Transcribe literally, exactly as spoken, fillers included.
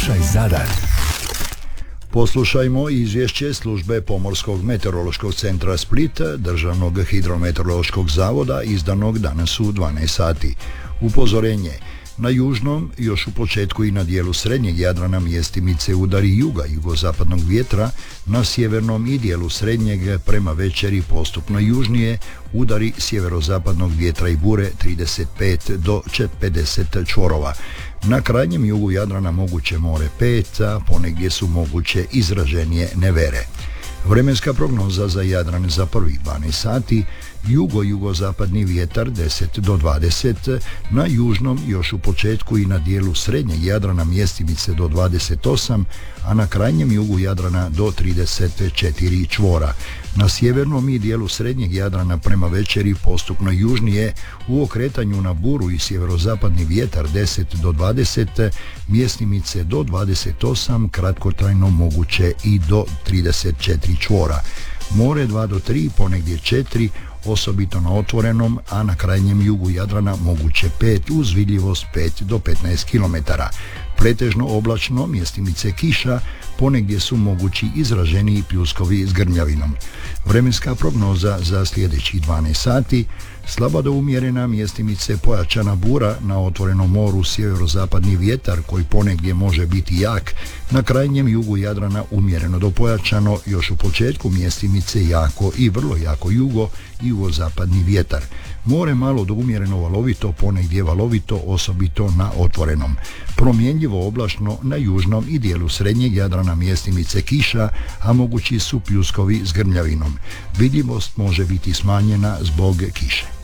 Slušaj Zadar. Poslušajmo izvješće službe Pomorskog meteorološkog centra Split, Državnog hidrometeorološkog zavoda, izdanog danas u dvanaest sati. Upozorenje: na južnom, još u početku i na dijelu srednjeg Jadrana mjestimice udari juga jugozapadnog vjetra, na sjevernom i dijelu srednjeg prema večeri postupno južnije udari sjeverozapadnog vjetra i bure trideset pet do pedeset čvorova. Na krajnjem jugu Jadrana moguće more pet, a ponegdje su moguće izraženije nevere. Vremenska prognoza za Jadran za prvih dvanaest sati: jugo-jugozapadni vjetar deset do dvadeset, na južnom još u početku i na dijelu srednjeg Jadrana mjestimice do dvadeset osam, a na krajnjem jugu Jadrana do trideset četiri čvora. Na sjevernom i dijelu srednjeg Jadrana prema večeri postupno južnije, u okretanju na buru i sjeverozapadni vjetar deset do dvadeset, mjestimice do dvadeset osam, kratkotrajno moguće i do trideset četiri čvora. More dva do tri, ponegdje četiri, osobito na otvorenom, a na krajnjem jugu Jadrana moguće pet uz vidljivost pet do petnaest kilometara. Pretežno oblačno, mjestimice kiša, ponegdje su mogući izraženiji pljuskovi s grmljavinom. Vremenska prognoza za sljedećih dvanaest sati: slaba do umjerena, mjestimice pojačana bura, na otvorenom moru sjeverozapadni vjetar koji ponegdje može biti jak, na krajnjem jugu Jadrana umjereno do pojačano, još u početku mjestimice jako i vrlo jako jugo i jugozapadni vjetar. More malo do umjereno valovito, ponegdje valovito, osobito na otvorenom. Promjenjivo oblačno na južnom i dijelu srednjeg Jadrana, mjestimice kiša, a mogući su pljuskovi s grmljavinom. Vidljivost može biti smanjena zbog kiše.